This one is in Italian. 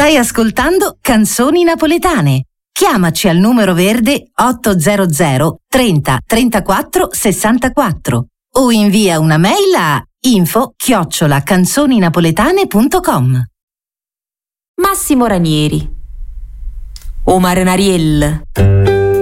Stai ascoltando Canzoni Napoletane. Chiamaci al numero verde 800 30 34 64 o invia una mail a info@canzoninapoletane.com. Massimo Ranieri, Omar Nariel.